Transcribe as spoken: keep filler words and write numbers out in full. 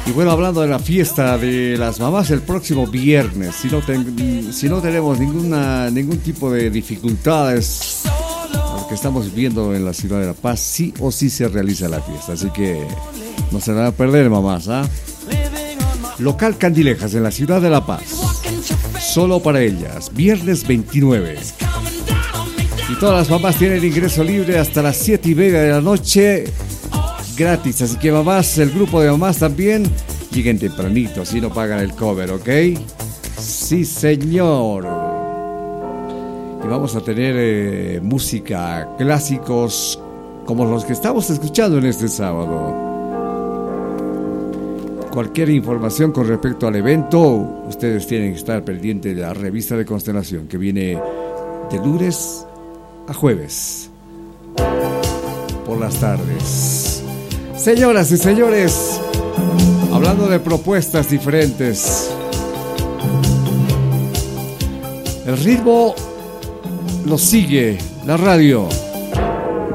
Y bueno, hablando de la fiesta de las mamás el próximo viernes, si no, ten, si no tenemos ninguna, ningún tipo de dificultades, lo que estamos viendo en la ciudad de La Paz, sí o sí se realiza la fiesta. Así que no se van a perder, mamás, ¿ah? Local Candilejas en la ciudad de La Paz. Solo para ellas, viernes veintinueve. Y todas las mamás tienen ingreso libre hasta las siete y media de la noche, gratis. Así que mamás, el grupo de mamás también, lleguen tempranito, así no pagan el cover, ¿ok? Sí, señor. Y vamos a tener eh, música, clásicos como los que estamos escuchando en este sábado. Cualquier información con respecto al evento, ustedes tienen que estar pendientes de la revista de Constelación, que viene de lunes a jueves por las tardes. Señoras y señores, hablando de propuestas diferentes, el ritmo lo sigue la radio.